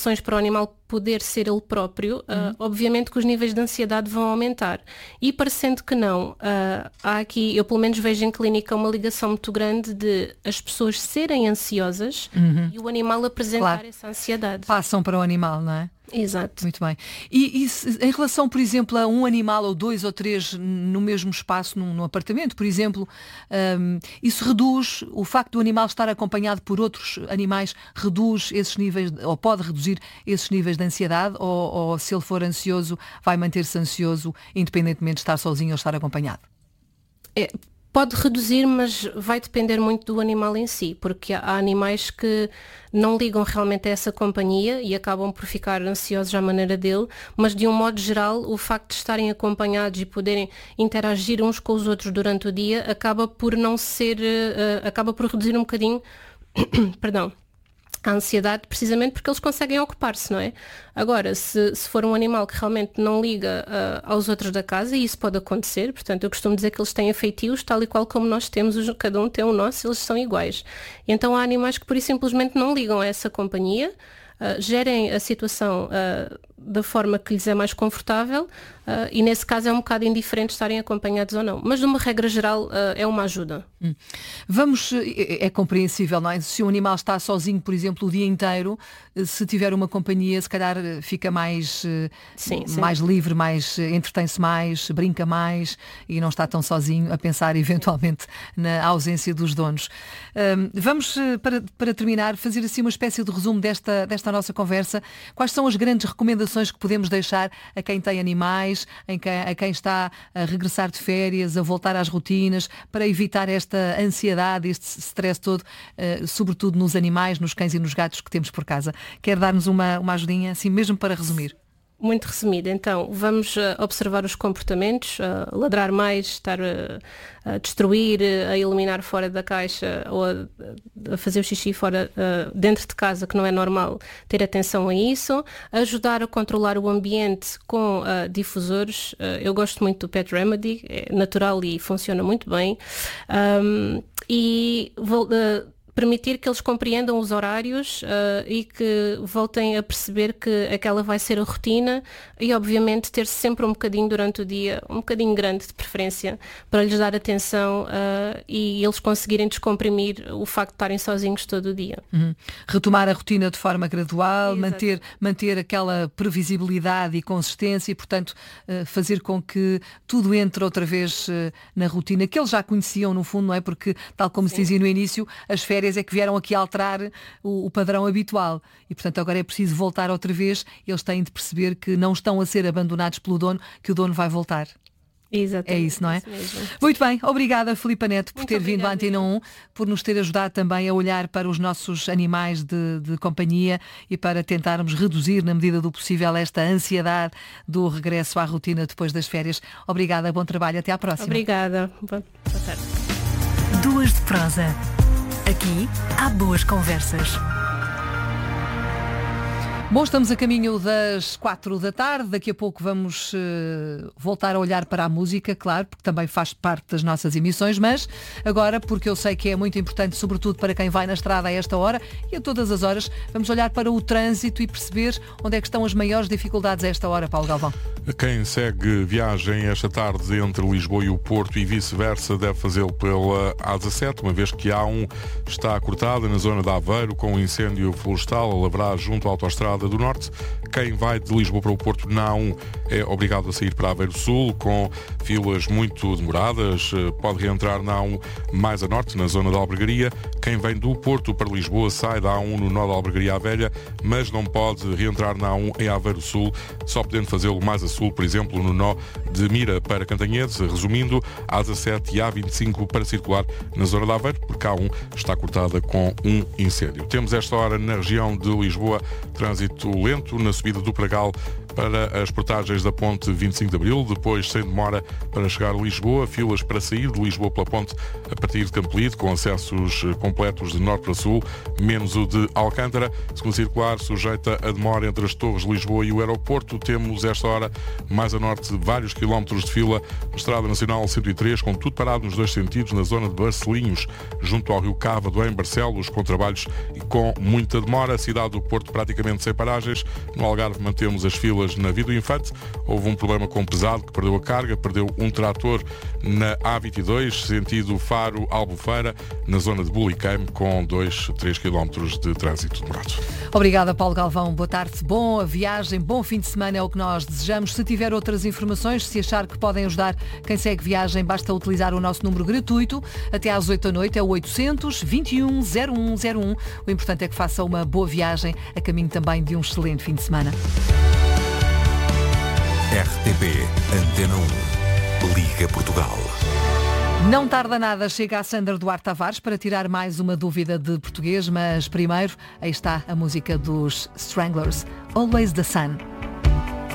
condições para o animal poder ser ele próprio, obviamente que os níveis de ansiedade vão aumentar. E parecendo que não, há aqui, eu pelo menos vejo em clínica uma ligação muito grande de as pessoas serem ansiosas e o animal apresentar essa ansiedade. Passam para o animal, não é? Exato. Muito bem. E em relação, por exemplo, a um animal ou 2 ou 3 no mesmo espaço, num apartamento, por exemplo, isso reduz, o facto do animal estar acompanhado por outros animais, reduz esses níveis, ou pode reduzir esses níveis de ansiedade, ou se ele for ansioso, vai manter-se ansioso, independentemente de estar sozinho ou estar acompanhado? Pode reduzir, mas vai depender muito do animal em si, porque há animais que não ligam realmente a essa companhia e acabam por ficar ansiosos à maneira dele, mas de um modo geral o facto de estarem acompanhados e poderem interagir uns com os outros durante o dia acaba por não ser, acaba por reduzir um bocadinho, perdão, a ansiedade, precisamente porque eles conseguem ocupar-se, não é? Agora, se for um animal que realmente não liga aos outros da casa, e isso pode acontecer, portanto, eu costumo dizer que eles têm feitios, tal e qual como nós temos, cada um tem o nosso, eles são iguais. E então há animais que, por isso, simplesmente não ligam a essa companhia, gerem a situação da forma que lhes é mais confortável, e nesse caso é um bocado indiferente estarem acompanhados ou não. Mas de uma regra geral é uma ajuda. É compreensível, não é? Se um animal está sozinho, por exemplo, o dia inteiro, se tiver uma companhia, se calhar fica mais livre, entretém-se mais, brinca mais e não está tão sozinho a pensar eventualmente na ausência dos donos. Vamos, para terminar, fazer assim uma espécie de resumo desta nossa conversa. Quais são as grandes recomendações que podemos deixar a quem tem animais, a quem está a regressar de férias, a voltar às rotinas, para evitar esta ansiedade, este stress todo, sobretudo nos animais, nos cães e nos gatos que temos por casa? Quer dar-nos uma ajudinha, assim mesmo para resumir? Muito resumido, então vamos observar os comportamentos, ladrar mais, estar a destruir, a eliminar fora da caixa ou a fazer o xixi fora, dentro de casa, que não é normal, ter atenção a isso, ajudar a controlar o ambiente com difusores. Eu gosto muito do Pet Remedy, é natural e funciona muito bem, permitir que eles compreendam os horários e que voltem a perceber que aquela vai ser a rotina e, obviamente, ter sempre um bocadinho durante o dia, um bocadinho grande de preferência, para lhes dar atenção e eles conseguirem descomprimir o facto de estarem sozinhos todo o dia. Retomar a rotina de forma gradual, manter aquela previsibilidade e consistência e, portanto, fazer com que tudo entre outra vez na rotina que eles já conheciam, no fundo, não é? Porque, tal como se dizia no início, as férias é que vieram aqui alterar o padrão habitual e, portanto, agora é preciso voltar outra vez. Eles têm de perceber que não estão a ser abandonados pelo dono, que o dono vai voltar. Exatamente. É isso, não é? Isso muito bem, obrigada Filipa Neto por ter vindo à Antena 1, por nos ter ajudado também a olhar para os nossos animais de companhia e para tentarmos reduzir, na medida do possível, esta ansiedade do regresso à rotina depois das férias. Obrigada, bom trabalho, até à próxima. Obrigada, boa tarde. Duas de prosa. Aqui há boas conversas. Bom, estamos a caminho das 4 da tarde. Daqui a pouco vamos voltar a olhar para a música, claro, porque também faz parte das nossas emissões, mas agora, porque eu sei que é muito importante, sobretudo para quem vai na estrada a esta hora e a todas as horas, vamos olhar para o trânsito e perceber onde é que estão as maiores dificuldades a esta hora, Paulo Galvão. Quem segue viagem esta tarde entre Lisboa e o Porto e vice-versa deve fazê-lo pela A17, uma vez que a A1 está cortada na zona de Aveiro com um incêndio florestal a lavrar junto à autoestrada do Norte. Quem vai de Lisboa para o Porto na A1 é obrigado a sair para Aveiro Sul, com filas muito demoradas. Pode reentrar na A1 mais a norte, na zona da Albergaria. Quem vem do Porto para Lisboa sai da A1 no nó da Albergaria à Velha, mas não pode reentrar na A1 em Aveiro Sul, só podendo fazê-lo mais a sul, por exemplo, no nó de Mira para Cantanhede. Resumindo, A17 e A25 para circular na zona de Aveiro, porque a A1 está cortada com um incêndio. Temos esta hora na região de Lisboa trânsito lento na subida do Pragal para as portagens da ponte 25 de Abril, depois sem demora para chegar a Lisboa, filas para sair de Lisboa pela ponte a partir de Campolide, com acessos completos de norte para sul, menos o de Alcântara. Segundo circular, sujeita a demora entre as Torres de Lisboa e o aeroporto. Temos esta hora Mais a norte, vários quilómetros de fila na Estrada Nacional 103, com tudo parado nos dois sentidos, na zona de Barcelinhos, junto ao Rio Cávado, em Barcelos, com trabalhos e com muita demora. A cidade do Porto praticamente sem paragens. No Algarve mantemos as filas na Via do Infante. Houve um problema com o pesado que perdeu a carga, perdeu um trator na A22, sentido Faro-Albufeira, na zona de Bulicame, com 2-3 km de trânsito demorado. Obrigada, Paulo Galvão. Boa tarde. Boa viagem, bom fim de semana é o que nós desejamos. Se tiver outras informações, se achar que podem ajudar quem segue viagem, basta utilizar o nosso número gratuito. Até às 8 da noite é o 800-21-0101. O importante é que faça uma boa viagem, a caminho também de um excelente fim de semana. RTP Antena 1, Liga Portugal. Não tarda nada, chega a Sandra Duarte Tavares para tirar mais uma dúvida de português, mas primeiro, aí está a música dos Stranglers, Always the Sun.